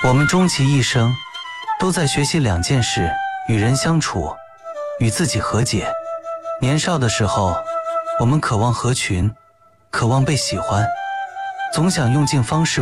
我们终其一生都在学习2件事：与人相处，与自己和解。年少的时候，我们渴望合群，渴望被喜欢，总想用尽方式